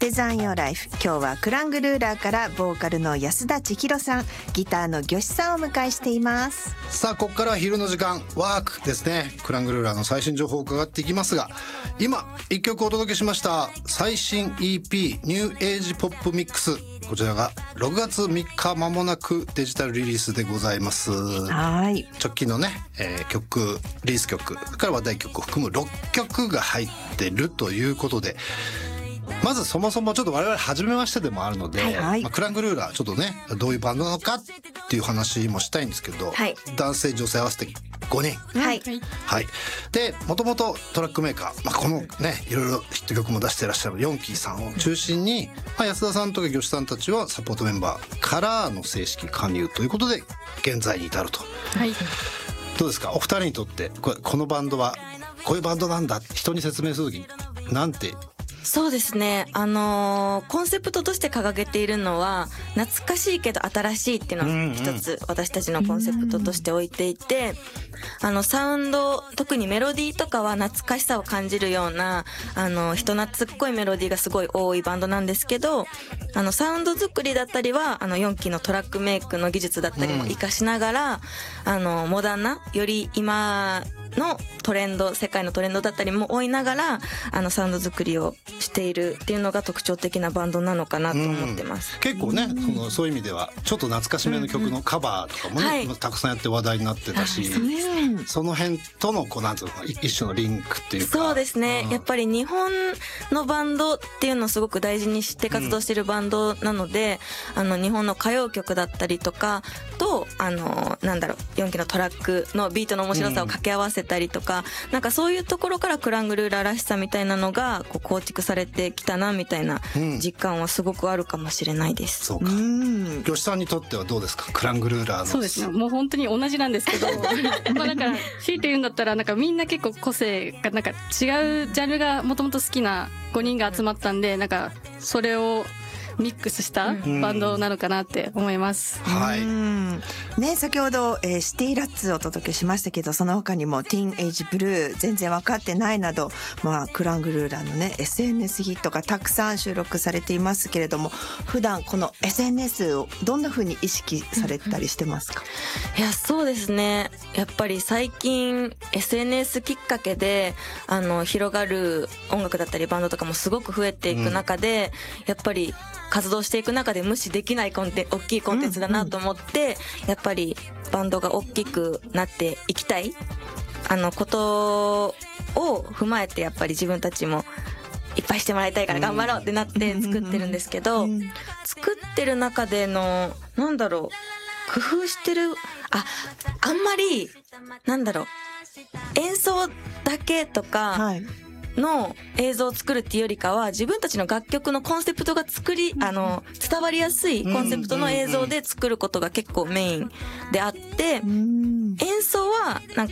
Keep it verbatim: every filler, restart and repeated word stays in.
デザインヨーライフ。今日はクラングルーラーからボーカルの安田千尋さん、ギターの魚志さんをお迎えしています。 さあここからは昼の時間ワークですね。クラングルーラーの最新情報を伺っていきますが、今いっきょくお届けしました最新 イーピー ニューエイジポップミックス、こちらがろくがつみっか間もなくデジタルリリースでございます。 はい。 直近のね、えー、曲リリース曲から話題曲を含むろっきょくが入ってるということで、まずそもそもちょっと我々初めましてでもあるので、はいはい、まあ、クラングルーラーちょっとねどういうバンドなのかっていう話もしたいんですけど、はい、男性女性合わせてごにん、 はい、 はい、でもともとトラックメーカー、まあ、このねいろいろヒット曲も出していらっしゃるヨンキーさんを中心に、まあ、安田さんとか魚志さんたちはサポートメンバーからの正式加入ということで現在に至ると、はい、どうですかお二人にとってこれこのバンドはこういうバンドなんだ人に説明するときなんて。 そうですね、あのー、コンセプトとして掲げているのは懐かしいけど新しいっていうのを一つ私たちのコンセプトとして置いていて、あのサウンド特にメロディーとかは懐かしさを感じるようなあの人懐っこいメロディーがすごい多いバンドなんですけど、あのサウンド作りだったりはあのよんきのトラックメイクの技術だったりも活かしながら、あのモダンなより今のトレンド世界のトレンドだったりも追いながらあのサウンド作りをしているっていうのが特徴的なバンドなのかなと思ってます。 うん、結構ね、そのそういう意味ではちょっと懐かしめの曲のカバーとかもね、はい、たくさんやって話題になってたし、その辺とのこうなんていうの一種のリンクっていうか。 そうですね、うん、やっぱり日本のバンドっていうのをすごく大事にして活動してるバンドなので、うん、あの日本の歌謡曲だったりとかとあのなんだろうよんきのトラックのビートの面白さを掛け合わせたりとか、うん、なんかそういうところからクラングルーラーらしさみたいなのがこう構築されてきたなみたいな実感はすごくあるかもしれないです。 そうか。魚志さんにとってはどうですかクラングルーラーの。 そうですね、もう本当に同じなんですけどまあなんか強いて言うんだったらなんかみんな結構個性がなんか違うジャンルがもともと好きなごにんが集まったんで、なんかそれをミックスしたバンドなのかなって思います。 うん、はい。 ね、先ほど、えー、シティラッツをお届けしましたけど、その他にもティーンエイジブルー全然分かってないなど、まあ、クラングルーラーのね エスエヌエス ヒットがたくさん収録されていますけれども、普段この エスエヌエス をどんな風に意識されたりしてますか？ いやそうですね、やっぱり最近 エスエヌエス きっかけであの広がる音楽だったりバンドとかもすごく増えていく中で、うん、やっぱり活動していく中で無視できないコンテンツ、大きいコンテンツだなと思って、うんうん、やっぱりバンドが大きくなっていきたいあのことを踏まえて、やっぱり自分たちもいっぱいしてもらいたいから頑張ろうってなって作ってるんですけど、うんうん、作ってる中でのなんだろう工夫してるああんまりなんだろう演奏だけとか、はい、の映像を作るっていうよりかは自分たちの楽曲のコンセプトが作りあの伝わりやすいコンセプトの映像で作ることが結構メインであって、演奏はなんか